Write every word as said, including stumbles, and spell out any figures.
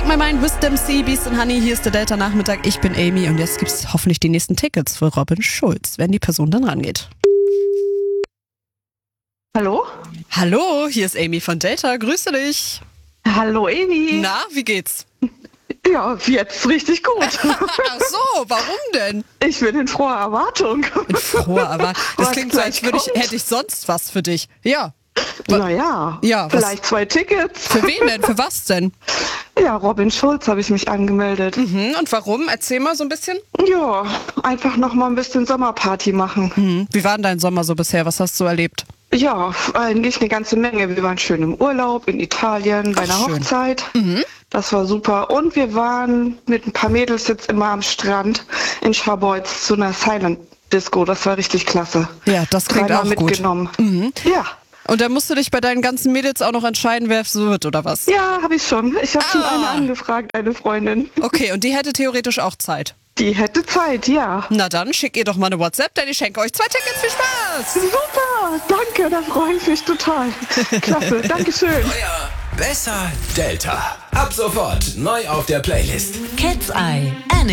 My Mind, Wisdom C, Beast and Honey. Hier ist der Delta-Nachmittag. Ich bin Amy und jetzt gibt's hoffentlich die nächsten Tickets für Robin Schulz, wenn die Person dann rangeht. Hallo? Hallo, hier ist Amy von Delta. Grüße dich. Hallo Amy. Na, wie geht's? Ja, jetzt richtig gut. Ach so, warum denn? Ich bin in froher Erwartung. In froher Erwartung. Das Was klingt so, als würde ich, kommt. hätte ich sonst was für dich. Ja. Naja, Ja, was- vielleicht zwei Tickets. Für wen denn? Für was denn? Ja, Robin Schulz habe ich mich angemeldet. Hm, und warum? Erzähl mal so ein bisschen. Ja, einfach noch mal ein bisschen Sommerparty machen. Hm, wie war denn dein Sommer so bisher? Was hast du erlebt? Ja, eigentlich eine ganze Menge. Wir waren schön im Urlaub in Italien bei Ach, einer schön. Hochzeit. Das war super. Und wir waren mit ein paar Mädels jetzt immer am Strand in Scharbeutz zu einer Silent Disco. Das war richtig klasse. Ja, das klingt Dreimal auch gut. mitgenommen. Ja. Und dann musst du dich bei deinen ganzen Mädels auch noch entscheiden, wer es wird, oder was? Ja, habe ich schon. Ich habe schon Ah. eine angefragt, eine Freundin. Okay, und die hätte theoretisch auch Zeit. Die hätte Zeit, ja. Na dann, schick ihr doch mal eine WhatsApp, denn ich schenke euch zwei Tickets. Viel Spaß! Super, danke, da freue ich mich total. Klasse, Dankeschön. Euer Besser Delta. Ab sofort neu auf der Playlist. Cat's Eye.